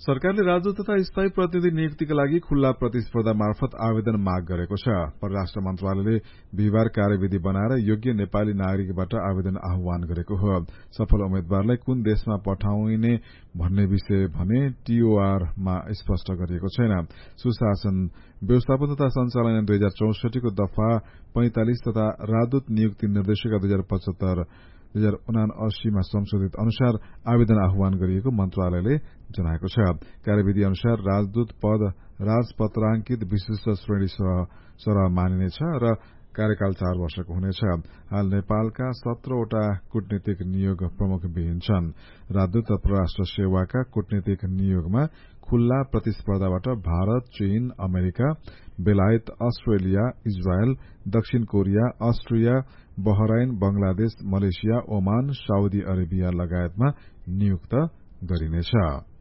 सरकारले राजदूत तथा स्थायी प्रतिनिधि नियुक्तिका लागि खुल्ला प्रतिस्पर्धा मार्फत आवेदन माग गरेको छ। परराष्ट्र मन्त्रालयले बिहिबार कार्यविधि बनाएर योग्य नेपाली नागरिकबाट आवेदन आह्वान गरेको हो। सफल उम्मेद्वारलाई कुन देशमा पठाउने भन्ने विषय भने टीओआरमा स्पष्ट गरिएको छैन। सुशासन व्यवस्थापन तथा सञ्चालन 2064 को दफा 45 तथा राजदूत नियुक्ति निर्देशिका 2075-2079 मा संशोधित अनुसार आवेदन आह्वान गरिएको मन्त्रालयले जनाएको छ। कार्यविधि अनुसार राजदूत पद राजपत्रांकित विशिष्ट श्रेणी सरह मानिनेछ र कार्यकाल 4 वर्षको हुनेछ। हाल नेपालका 17 वटा कूटनीतिक नियोग प्रमुख विहीन छन्। राजदूत र परराष्ट्र सेवाका कूटनीतिक नियोगमा खुल्ला प्रतिस्पर्धाबाट भारत, चीन, अमेरिका, बेलायत, अस्ट्रेलिया, इजरायल, दक्षिण Korea, Austria, Bahrain, Bangladesh, Malaysia, Oman, Saudi Arabia लगायतमा नियुक्त गरिनेछ।